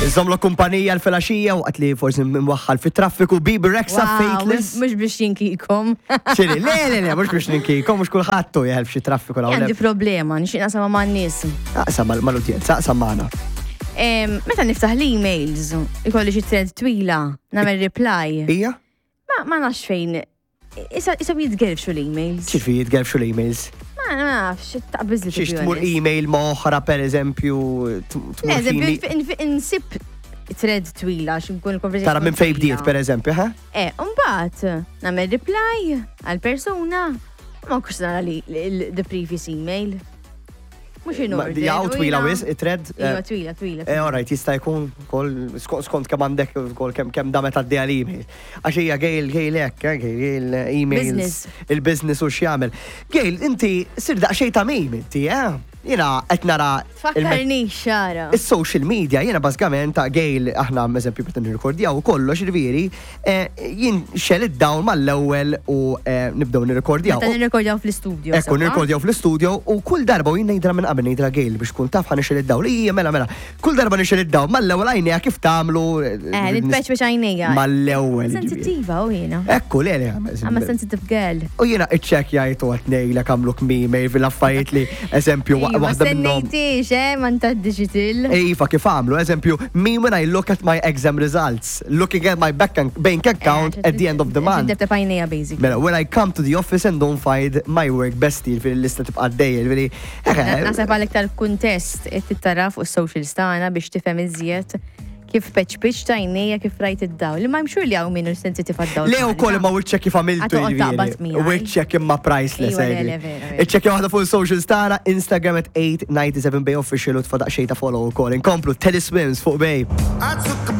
Iżomlu kumpanija l-filaxija u għatli forsi mwaħħal fit-traffiku Bibi Rexa Faithless. Mux biex jinkikom. Xiri, le, mux biex ninkikom, mux kullħattu jgħal f'xi traffiku la' Għandi problema, nixina sama ma' n-nis. Aqsam mal-utjenza, aqsam maħna. Meta niftaħ l-emails, ikolli xi thread twila, namel reply. Ija? Ma nafx fejn. Issa jitgerfxu l-emails. ċifi jitgerfxu l-emails? Ma nafx, taqbiż li Xiex tmur email moħra, per eżempju, insib thread twila, xinkun konversazzjoni. Tara minn fej bdiet, per eżempju, ha? Umbat, namel reply għal-persuna, ma kux nara li the previous email. Mux in order. Jaw twila wis, it-thread? Iwa, twila. Alright, jista' jkun kol skont kemm għandek kol kemm damet għaddi għal-email. Għaxija Gail hekk, Gail emails. Il-business u x'jagħmel. Gail, inti sir daqsxejn ta' mejm inti, Jena qed nara. Tfakkarni xara. Is-social media, jena bażikament ta' Gail, aħna eżempju qed nirrekordjaw kollox irviri, jien xel id-dawn mal-ewwel u nibdew nirrekordjaw. Meta nirrekordjaw fl-istudio. Ekku nirrekordjaw fl-istudio u kull darba jien ngħidra minn qabel ngħidra Gail biex tkun taf ħanixel id-dawl. Ija mela. Kull darba nixel id-dawl mal-ewwel għajnejha kif tagħmlu. Nitpeċ biex għajnejha. Mal-ewwel. Sensittiva u jiena. Ekku le. Għamma sensitive girl. U jiena iċċekkjajt u għatnejlek għamlu kmimi fil-affarijiet li eżempju waħda minnhom. Ma nta digital. Iva, kif għamlu, eżempju, me when I look at my exam results, looking at my bank account at the end of the month. Ġibta pajnija, basically. Mela, when I come to the office and don't find my work bestie fil-lista tibqa' d-dejjel, Nasab għalek tal-kuntest it-tara fuq social stana biex tifhem iżjed kif peċ tajnija kif rajt id-daw. Li ma jmxur li għaw minnu sensiti fad-daw. Le u koll ma wiċċek kif għamiltu wiċċek imma priceless. Iċċek waħda fuq social stana, Instagram at 897bay official u tfadaq xejta follow u koll. Inkomplu, Teddy Swims fuq bay.